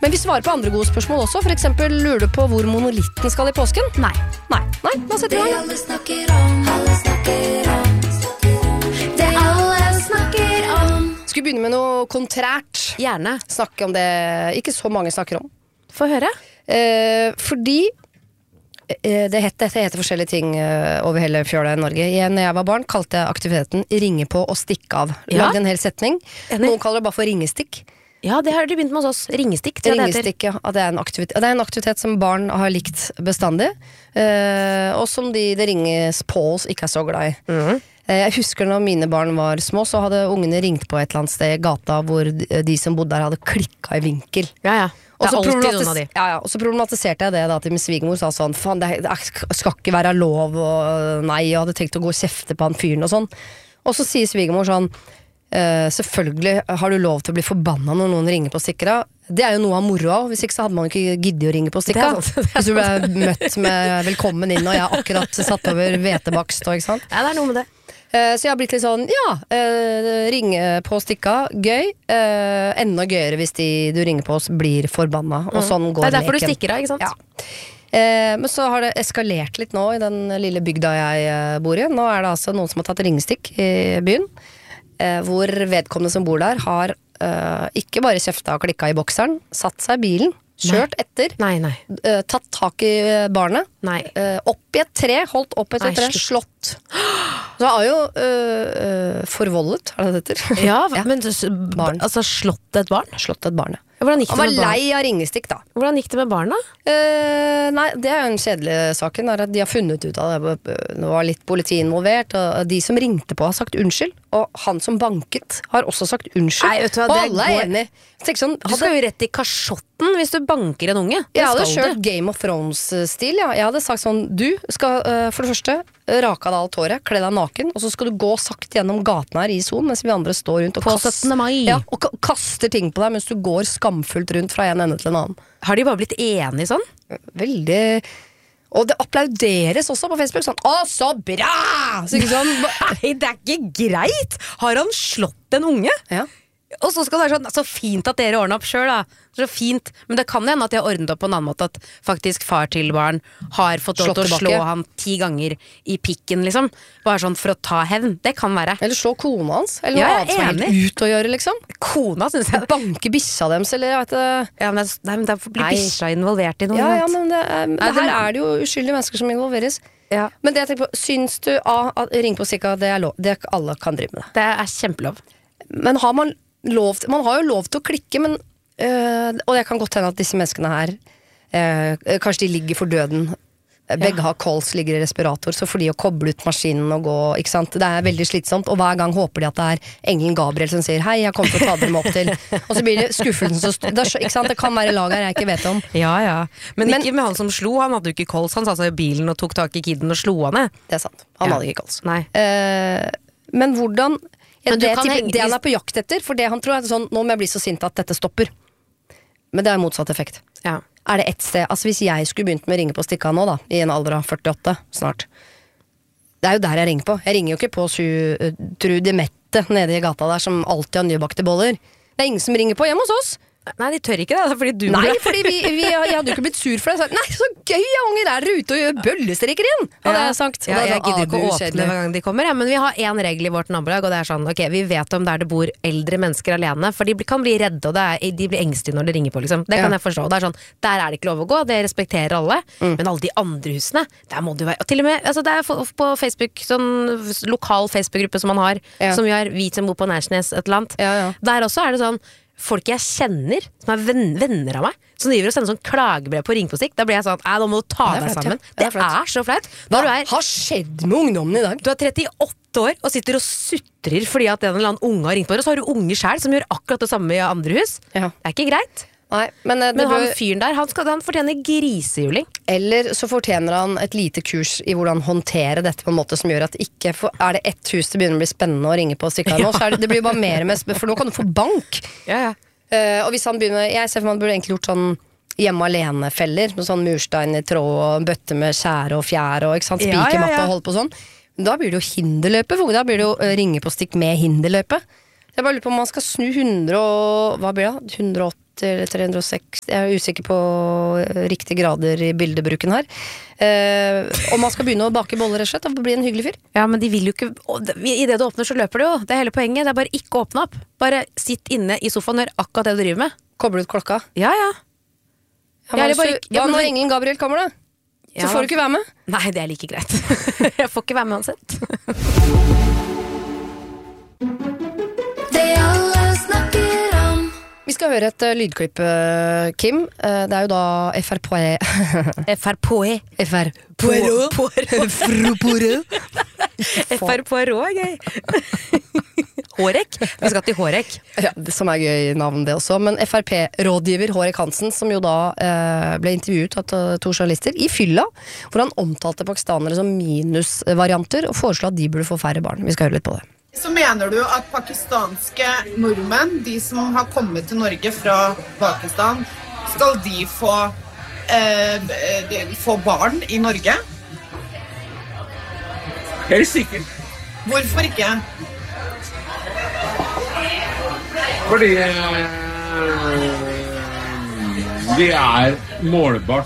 Men vi svarer på andre gode spørsmål også. For eksempel lurer du på hvor monolitten skal i påsken? Nei, da setter vi i gang. Alle snakker om. Det alle snakker om. Skal vi begynne med noe kontrært? gjerne. Snakke om det ikke så mange snakker om. Få høre. Fordi dette heter forskjellige ting over hele fjøla i Norge. Når jeg var barn kalte jeg aktiviteten ringe på og stikke av. Lagde en hel setning. Noen kaller det bare for ringestikk. Ja, det har de begynt med hos oss. Ringestikk. Ringestikk, ja. Det er en aktivitet som barn har likt bestandig. Og som det ringes på oss ikke er så glad i. Jeg husker når mine barn var små, så hadde ungene ringt på et eller annet sted i gata hvor de som bodde der hadde klikket i vinkel. Ja. Det er alltid noen av de. Og så problematiserte jeg det da til min svigermor, sa sånn, faen, det skal ikke være lov, og nei, jeg hadde tenkt å gå og kjefte på han fyren og sånn. Og så sier svigermor sånn, selvfølgelig har du lov til å bli forbanna når noen ringer på stikkere. Det er jo noe av moroa, hvis ikke så hadde man ikke giddet å ringe på stikka. Hvis du ble møtt med velkommen inn, og jeg har akkurat satt over hvetebakst, ikke sant? Ja, det er noe med det. Så jeg har blitt litt sånn, ringe på stikka, gøy. Enda gøyere hvis du ringer på oss blir forbanna. Og sånn går leken. Det er derfor du stikker av, ikke sant? Ja. Men så har det eskalert litt nå i den lille bygda jeg bor i. Nå er det altså noen som har tatt ringestikk i byen, hvor vedkommende som bor der har ikke bare kjefta og klikka i bokseren, satt seg i bilen, kjørt etter, tatt tak i barnet, opp i et tre, holdt opp i et tre, slått. Så har jo forvoldet, er det det heter? Ja, men altså slått et barn? Slått et barn, ja. Han var lei av ringestikk da. Hvordan gikk det med barna? Nei, det er jo en kjedelig saken er at de har funnet ut av det. Det var litt politi involvert, og de som ringte på har sagt unnskyld, og han som banket har også sagt unnskyld. Nei, vet du hva, og alle er enige. Sånn, du skal jo rett i kasjotten hvis du banker en unge. Jeg hadde kjørt Game of Thrones-stil, ja. Jeg hadde sagt sånn, du skal for det første rake av deg alt håret, kle deg naken, og så skal du gå sakte gjennom gaten her i Son, mens vi andre står rundt og på 17. mai. Ja, og kaster ting på deg mens du går skamfullt rundt fra en ende til en annen. Har de bare blitt enige sånn? Veldig. Og det applauderes også på Facebook sånn, å, så bra! Så ikke sånn, nei, det er ikke greit! Har han slått en unge? Ja. Og så skal det være sånn, så fint at dere ordner opp selv da. Så fint, men det kan jo hende at de har ordnet opp på en annen måte, at faktisk far til barn har fått lov til å slå han 10 ganger i pikken, liksom. Bare sånn for å ta hevn, det kan være. Eller slå kona hans, eller noe annet som er helt ut å gjøre, liksom. Kona, synes jeg. Banke bikkja deres, eller jeg vet det. Ja, men det blir bikkja involvert i noe. Ja, men her er det jo uskyldige mennesker som involveres. Ja. Men det jeg tenker på, syns du at ring på stikka, det er lov, det alle kan drive med det? Det er kjempelov. Men har man har jo lov til å klikke, men og det kan godt hende at disse menneskene her kanskje de ligger for døden. Begge har kols, ligger i respirator, så får de å koble ut maskinen og gå, ikke sant? Det er veldig slitsomt, og hver gang håper de at det er engelen Gabriel som sier hei, jeg kommer til å ta dem opp til, og så blir det skuffelsen så ikke sant? Det kan være lag her jeg ikke vet om. Ja. Men ikke med han som slo, han hadde jo ikke kols, han satt seg i bilen og tok tak i kidden og slo han ned. Det er sant, han hadde ikke kols. Nei. Men hvordan det han er på jakt etter, for det han tror er sånn, nå må jeg bli så sint at dette stopper. Men det er motsatt effekt. Ja. Er det et sted, altså hvis jeg skulle begynt med å ringe på stikka nå da, i en alder av 48 snart, det er jo der jeg ringer på. Jeg ringer jo ikke på Trude Mette nede i gata der som alltid har nybakte boller. Det er ingen som ringer på hjemme hos oss. Nei, de tør ikke det, fordi du... Nei, fordi jeg hadde jo ikke blitt sur for det. Nei, så gøy, unger er ute og gjør bøllestreker igjen, hadde jeg sagt. Ja, jeg gidder ikke å åpne hver gang de kommer, ja, men vi har en regel i vårt nabolag, og det er sånn, ok, vi vet om der det bor eldre mennesker alene, for de kan bli redde, og de blir engstige når de ringer på, liksom. Det kan jeg forstå. Det er sånn, der er det ikke lov å gå, det respekterer alle, men alle de andre husene, der må du være, og til og med, altså det er på Facebook, sånn lokal Facebook-gruppe som man har, som gjør vi som bor på Nærsnes et eller annet. Der også er det sånn, folk jeg kjenner, som er venner av meg, som driver og sender sånn klagebrev på Ring på stikk, da blir jeg sånn, nå må du ta deg sammen. Det er så flaut. Hva har skjedd med ungdommen i dag? Du er 38 år og sitter og sutrer fordi at en eller annen unge har ringt på deg, og så har du unge selv som gjør akkurat det samme i andre hus. Det er ikke greit. Nei, men han fyren der, han fortjener grisehjuling. Eller så fortjener han et lite kurs i hvordan håndtere dette på en måte som gjør at ikke er det ett hus det begynner å bli spennende å ringe på stikka nå, så det blir jo bare mer for nå kan du få bank. Og hvis han begynner, jeg ser for meg han burde egentlig gjort sånn hjemme alene-feller med sånn murstein i tråd og bøtte med skjære og fjær og ikke sant, spikermatte og holde på sånn. Da blir det jo hinderløpe, for da blir det jo ringe på stikk med hinderløpe. Jeg bare lurer på om man skal snu 100 og, hva blir det? eller 360, jeg er usikker på riktige grader i bildebruken her. Om man skal begynne å bake boller, rett og slett, og bli en hyggelig fyr. Ja, men de vil jo ikke i det du åpner så løper du jo. Det er hele poenget, det er bare ikke å åpne opp. Bare sitt inne i sofaen og gjør akkurat det du driver med. Koble ut klokka. Ja. Hva når Engelen Gabriel kommer da? Så får du ikke være med. Nei, det er like greit. Jeg får ikke være med uansett. Det alle snakker om. Vi skal høre et lydklipp, Kim. Det er jo da FR-Poirot er gøy. Hårek. Vi skal til Hårek. Ja, det som er gøy navn det også. Men FRP-rådgiver Hårek Hansen, som jo da ble intervjuet av 2 journalister i fylla, hvor han omtalte pakistanere som minusvarianter og foreslo at de burde få færre barn. Vi skal høre litt på det. Så mener du at pakistanske nordmenn, de som har kommet til Norge fra Pakistan, skal de få barn i Norge? Helt sikkert. Hvorfor ikke? Fordi de er målbart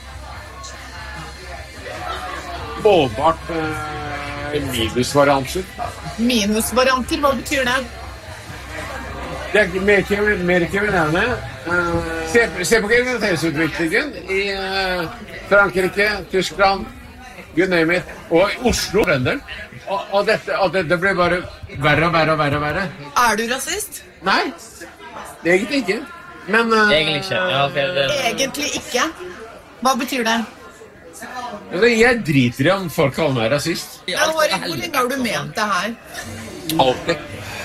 minusvarianter. Minusvarianter, hva betyr det? Det er mer kriminelle. Se på kriminalitetsutviklingen i Frankrike, Tyskland, you name it, og i Oslo, Trønderen. Og dette blir bare verre og verre. Er du rasist? Nei, egentlig ikke. Men Egentlig ikke. Egentlig ikke. Hva betyr det? Jeg driter i om folk kaller meg rasist. Men Hårek, hvor lenge har du ment det her? Alltid.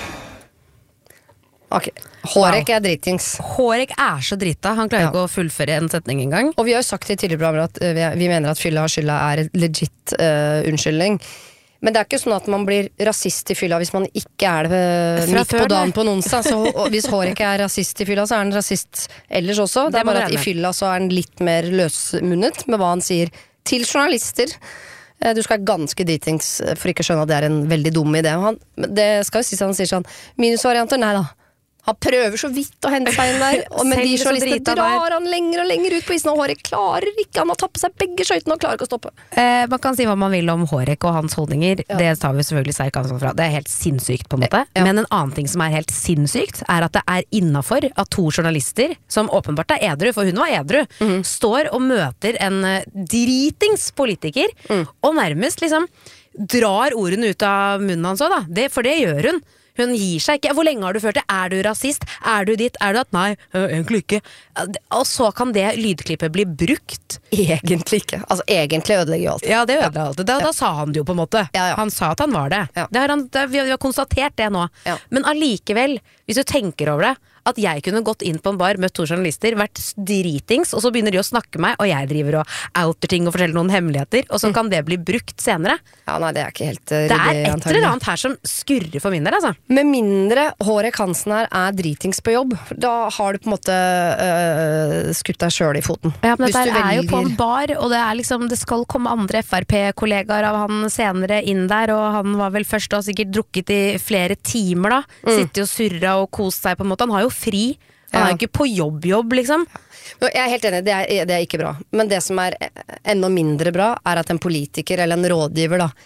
Ok, Hårek er dritings. Hårek er så drita, han klarer ikke å fullføre en setning engang. Og vi har jo sagt i tidligere programmer at vi mener at fylla har skylda er et legit unnskyldning. Men det er ikke sånn at man blir rasist i fylla hvis man ikke er det midt på dagen på en onsdag. Så hvis Hårek er rasist i fylla, så er han rasist ellers også. Det er bare at i fylla så er han litt mer løsmunnet med hva han sier til journalister. Du skal være ganske dritings for ikke å skjønne at det er en veldig dum idé. Det skal jo si at han sier sånn, minusvarianter, nei da. Han prøver så vidt å hente seg inn der, men de journalistene drar han lenger og lenger ut på isen, og Hårek klarer ikke, han har tappet seg begge skøytene og klarer ikke å stoppe. Man kan si hva man vil om Hårek og hans holdninger, det tar vi selvfølgelig sterk ansvar fra. Det er helt sinnssykt på en måte, men en annen ting som er helt sinnssykt, er at det er innenfor at 2 journalister, som åpenbart er edru, for hun var edru, står og møter en dritings politiker, og nærmest liksom drar ordene ut av munnen hans også da, for det gjør hun. Hun gir seg ikke. Hvor lenge har du ført det? Er du rasist? Er du ditt? Er du at? Nei, egentlig ikke. Og så kan det lydklippet bli brukt. Egentlig ikke. Altså, egentlig ødelegger jo alt. Ja, det ødelegger alt. Da sa han det jo på en måte. Ja. Han sa at han var det. Ja. Vi har konstatert det nå. Ja. Men allikevel, hvis du tenker over det, at jeg kunne gått inn på en bar, møtt 2 journalister, vært dritings, og så begynner de å snakke meg, og jeg driver og outer ting og forteller noen hemmeligheter, og så kan det bli brukt senere. Ja, nei, det er ikke helt det er et eller annet her som skurrer for min del, altså. Med mindre Hårek Hansen her er dritings på jobb, da har du på en måte skutt deg selv i foten. Ja, men dette er jo på en bar, og det er liksom, det skal komme andre FRP-kollegaer av han senere inn der, og han var vel først og sikkert drukket i flere timer da, sitte og surre og kose seg på en måte, han har jo fri, han er jo ikke på jobb liksom. Jeg er helt enig, det er ikke bra. Men det som er enda mindre bra, er at en politiker eller en rådgiver da,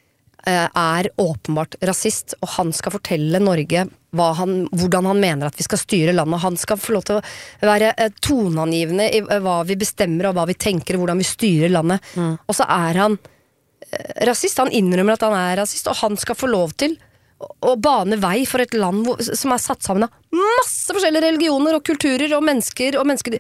er åpenbart rasist, og han skal fortelle Norge hvordan han mener at vi skal styre landet. Han skal få lov til å være toneangivende i hva vi bestemmer og hva vi tenker, og hvordan vi styrer landet. Og så er han rasist, han innrømmer at han er rasist, og han skal få lov til å bane vei for et land som er satt sammen av masse forskjellige religioner og kulturer og mennesker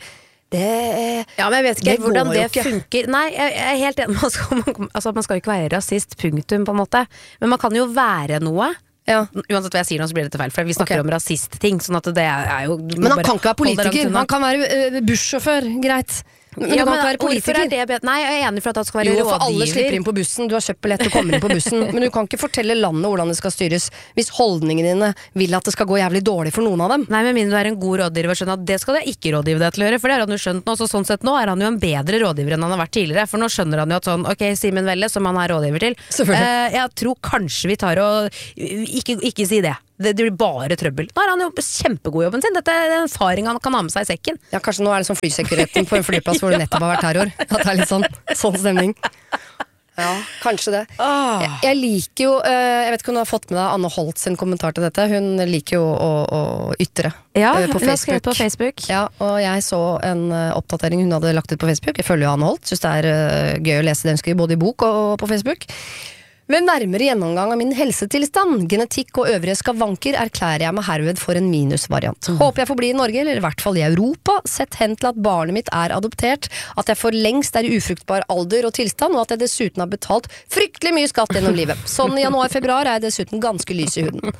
ja, men jeg vet ikke hvordan det funker. Nei, jeg er helt enig. Man skal jo ikke være rasist, punktum på en måte. Men man kan jo være noe. Ja. Uansett hva jeg sier nå, så blir dette feil, for vi snakker om rasistting, sånn at det er jo. Men han kan ikke være politiker, han kan være bussjåfør, greit. Men du kan ikke være politiker. Nei, jeg er enig for at han skal være rådgiver. Jo, for alle slipper inn på bussen. Du har kjøpt billett og kommer inn på bussen. Men du kan ikke fortelle landet hvordan det skal styres hvis holdningene dine vil at det skal gå jævlig dårlig for noen av dem. Nei, men mindre du er en god rådgiver og skjønner at det skal jeg ikke rådgive deg til å gjøre, for det har han jo skjønt nå. Så sånn sett nå er han jo en bedre rådgiver enn han har vært tidligere, for nå skjønner han jo at sånn, ok, Simen Velle, som han er rådgiver til, jeg tror kanskje vi tar og ikke si det. det blir bare trøbbel. Nå er han jo kjempegod i jobben sin. Dette er en erfaring han kan ha med seg i sekken. Ja, kanskje nå er det som flysikkerheten på en flyplass hvor det nettopp har vært terror. At det er litt sånn stemning. Ja, kanskje det. Jeg liker jo, jeg vet ikke om du har fått med deg Anne Holt sin kommentar til dette. Hun liker jo å ytre på Facebook. Ja, og jeg så en oppdatering hun hadde lagt ut på Facebook. Jeg følger jo Anne Holt, synes det er gøy å lese det hun skriver både i bok og på Facebook. Ved nærmere gjennomgang av min helsetilstand, genetikk og øvrige skavanker erklærer jeg meg herved for en minusvariant. Håper jeg får bli i Norge, eller i hvert fall i Europa, sett hen til at barnet mitt er adoptert, at jeg for lengst er i ufruktbar alder og tilstand, og at jeg dessuten har betalt fryktelig mye skatt gjennom livet. Sånn i januar-februar er jeg dessuten ganske lys i huden.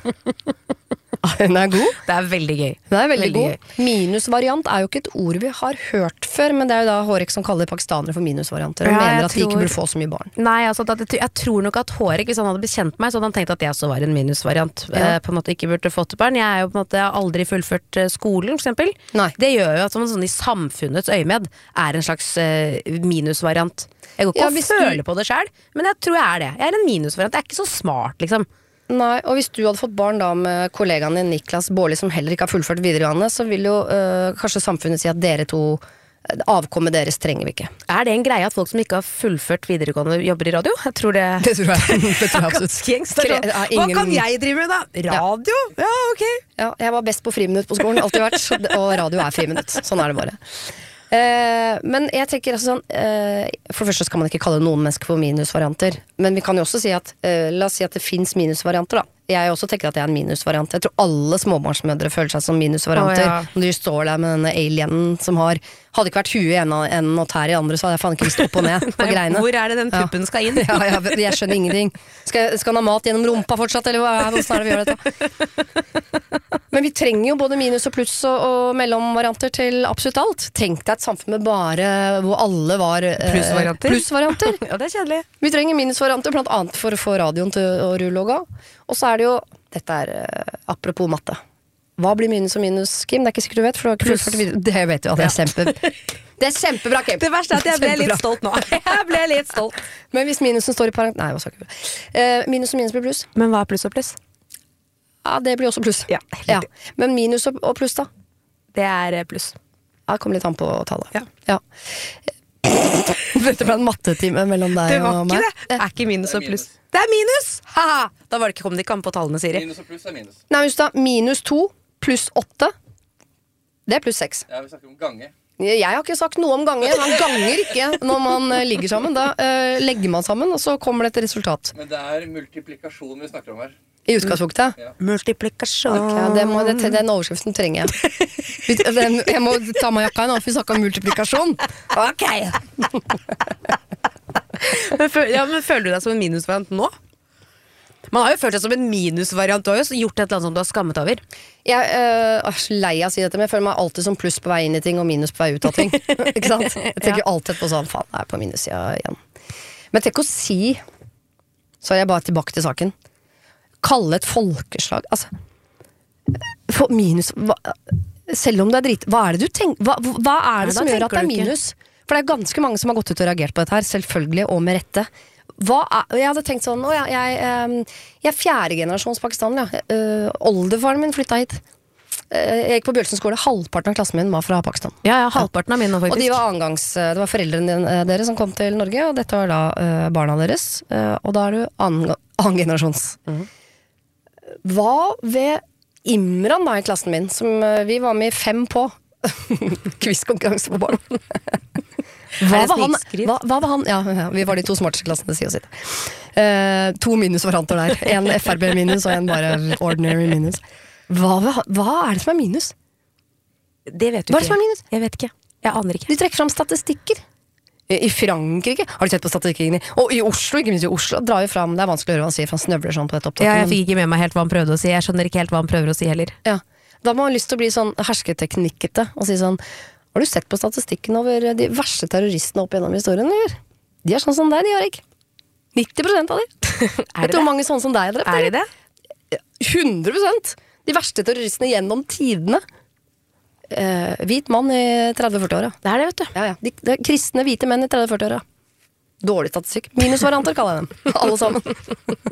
Den er god. Det er veldig gøy. Den er veldig god. Minusvariant er jo ikke et ord vi har hørt før, men det er jo da Hårek som kaller pakistanere for minusvarianter, og mener at de ikke burde få så mye barn. Nei, altså, jeg tror nok at Hårek, hvis han hadde blitt kjent med meg, så hadde han tenkt at jeg også var en minusvariant. På en måte ikke burde fått barn. Jeg er jo på en måte aldri fullført skolen, for eksempel. Nei. Det gjør jo at sånn i samfunnets øyemed er en slags minusvariant. Jeg går ikke og føler på det selv, men jeg tror jeg er det. Jeg er en minusvariant. Jeg er ikke så smart, liksom. Nei, og hvis du hadde fått barn da med kollegaen din Niklas Baarli, som heller ikke har fullført videregående, så vil jo kanskje samfunnet si at dere to, avkommet deres trenger vi ikke. Er det en greie at folk som ikke har fullført videregående jobber i radio? Jeg tror det. Det tror jeg. Det tror jeg absolutt. Hva kan jeg drive med da? Radio? Ja, ok. Ja, jeg var best på friminutt på skolen, alltid vært, og radio er friminutt. Sånn er det bare. Men jeg tenker altså sånn, for det første skal man ikke kalle noen mennesker for minusvarianter, men vi kan jo også si at la oss si at det finnes minusvarianter da. Jeg også tenker at jeg er en minusvariant. Jeg tror alle småbarnsmødre føler seg som minusvarianter. Når de står der med denne alienen som hadde ikke vært huet i en og tær i andre, så hadde jeg faen ikke lyst opp og ned på greiene. Hvor er det den puppen skal inn? Jeg skjønner ingenting. Skal han ha mat gjennom rumpa fortsatt, eller hva er det vi gjør dette? Men vi trenger jo både minus og pluss og mellomvarianter til absolutt alt. Tenk deg et samfunn med bare hvor alle var plussvarianter. Ja, det er kjedelig. Vi trenger minusvarianter blant annet for å få radioen til å rulle og gå. Og så er det jo, dette er apropos matte. Hva blir minus og minus, Kim? Det er ikke sikkert du vet, for du har ikke fullført videre. Det vet du, ja, det er kjempebra, Kim. Det verste er at jeg ble litt stolt nå. Jeg ble litt stolt. Men hvis minusen står i parent... Nei, hva sa ikke du? Minus og minus blir pluss. Men hva er pluss og pluss? Ja, det blir også pluss. Ja. Men minus og pluss da? Det er pluss. Ja, det kommer litt an på tallet. Ja. Dette ble en mattetime mellom deg og meg. Det var ikke det. Det er ikke minus og pluss. Det er minus! Haha! Da var det ikke, kom det ikke an på tallene, Siri. Minus og pluss er minus. Nei, just da, minus 2 pluss 8, det er pluss 6. Ja, vi snakker om gange. Jeg har ikke sagt noe om gange. Man ganger ikke når man ligger sammen. Da legger man sammen, og så kommer det et resultat. Men det er multiplikasjon vi snakker om her. I utgangspunktet? Ja. Multiplikasjon. Okay, den overskriften trenger jeg. Jeg må ta meg jakka nå, for vi snakker om multiplikasjon. Ok! Men føler du deg som en minusvariant nå? Man har jo følt seg som en minusvariant. Du har jo gjort et eller annet som du har skammet over. Jeg er så lei av å si dette, men jeg føler meg alltid som pluss på vei inn i ting og minus på vei ut av ting. Ikke sant? Jeg tenker alltid på sånn, faen, jeg er på minussida igjen. Men tenk å si, så er jeg bare tilbake til saken, kalle et folkeslag, altså, for minus, selv om det er drit, hva er det du tenker, hva er det som gjør at det er minus? For det er ganske mange som har gått ut og reagert på dette her, selvfølgelig, og med rette. Jeg hadde tenkt sånn, jeg er 4. generasjons pakistaner, oldefaren min flyttet hit. Jeg gikk på Bjølsen skole, halvparten av klassen min var fra Pakistan. Ja, halvparten av min nå faktisk. Og de var annengangs, det var foreldrene deres som kom til Norge, og dette var da barna deres, og da er du annen generasjons. Hva ved Imran da i klassen min, som vi var med 5 på, quizkonkurranse på barn. Hva var han? Ja, vi var de 2 smarteste klassene, si og sitt. 2 minusvarianter der. En FRB minus og en bare ordinary minus. Hva er det som er minus? Det vet du ikke. Hva er det som er minus? Jeg vet ikke. Jeg aner ikke. De trekker fram statistikker. I Frankrike, har du sett på statistikken? Og i Oslo, ikke minst i Oslo, drar jo fram, det er vanskelig å høre hva han sier, for han snøvler sånn på dette opptaket. Ja, jeg fikk ikke med meg helt hva han prøvde å si. Jeg skjønner ikke helt hva han prøver å si heller. Ja. Da har man lyst til å bli sånn hersketeknikkete og si sånn, har du sett på statistikken over de verste terroristene opp gjennom historien, eller? De er sånn som deg, de gjør ikke. 90% av de. Vet du hvor mange sånn som deg drept? Er de det? 100%. De verste terroristene gjennom tidene. Hvit mann i 30-40-åra. Det er det, vet du. Ja. De kristne hvite menn i 30-40-åra. Dårlig statistikk. Minusvarianter kaller jeg dem. Alle sammen.